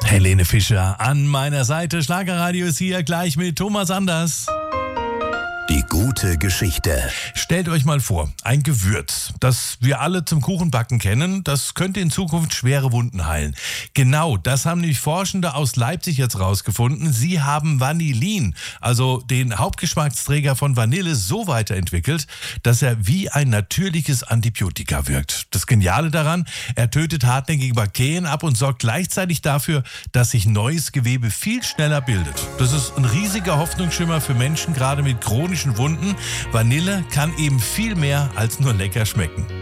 Helene Fischer an meiner Seite. Schlagerradio ist hier gleich mit Thomas Anders. Die gute Geschichte. Stellt euch mal vor, ein Gewürz, das wir alle zum Kuchenbacken kennen, das könnte in Zukunft schwere Wunden heilen. Genau, das haben nämlich Forschende aus Leipzig jetzt rausgefunden. Sie haben Vanillin, also den Hauptgeschmacksträger von Vanille, so weiterentwickelt, dass er wie ein natürliches Antibiotika wirkt. Das Geniale daran, er tötet hartnäckige Bakterien ab und sorgt gleichzeitig dafür, dass sich neues Gewebe viel schneller bildet. Das ist ein riesiger Hoffnungsschimmer für Menschen, gerade mit chronischen Wunden. Vanille kann eben viel mehr als nur lecker schmecken.